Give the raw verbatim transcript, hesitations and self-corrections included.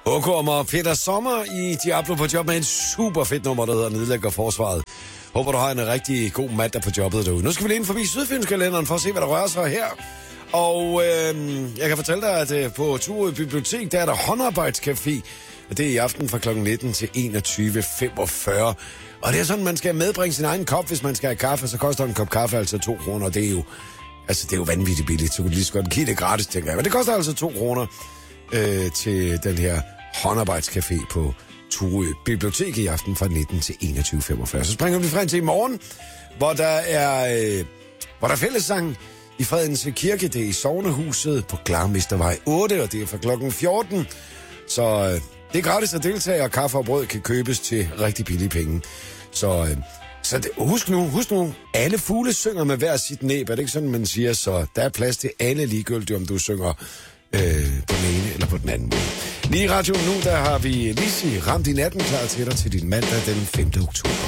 Håkon og Peter Sommer i Diablo på job med en super fedt nummer, der hedder Nedlægger Forsvaret. Håber, du har en rigtig god mandag på jobbet derude. Nu skal vi lige ind forbi Sydfynskalenderen for at se, hvad der rører sig her. Og øh, jeg kan fortælle dig, at øh, på Turø Bibliotek, der er der håndarbejdscafé. Og det er i aften fra klokken nitten til enogtyve femogfyrre. Og det er sådan, man skal medbringe sin egen kop, hvis man skal have kaffe. Så koster en kop kaffe altså to kroner. Det er jo, altså, det er jo vanvittigt billigt, så kunne du lige så godt give det gratis, tænker jeg. Men det koster altså to kroner øh, til den her håndarbejdscafé på Turø Bibliotek i aften fra nitten til enogtyve femogfyrre. Så springer vi frem til i morgen, hvor der er, øh, hvor der er fællessang i Fredens Kirke. Det er i Sognehuset på Klarmestervej otte, og det er fra klokken fjorten. Så øh, det er gratis at deltage, og kaffe og brød kan købes til rigtig billige penge. Så, øh, så det, husk nu, husk nu, alle fugle synger med hver sit næb. Er det ikke sådan, man siger? Så der er plads til alle ligegyldigt, om du synger øh, på den ene eller på den anden måde. Lige i radioen nu, der har vi Lissi ramt i natten klar til dig til din mandag den femte oktober.